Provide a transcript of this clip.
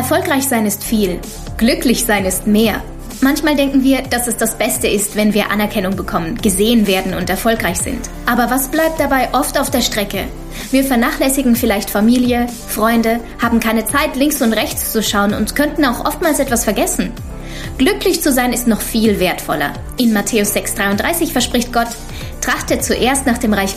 Erfolgreich sein ist viel, glücklich sein ist mehr. Manchmal denken wir, dass es das Beste ist, wenn wir Anerkennung bekommen, gesehen werden und erfolgreich sind. Aber was bleibt dabei oft auf der Strecke? Wir vernachlässigen vielleicht Familie, Freunde, haben keine Zeit, links und rechts zu schauen und könnten auch oftmals etwas vergessen. Glücklich zu sein ist noch viel wertvoller. In Matthäus 6,33 verspricht Gott: Trachtet zuerst nach dem Reich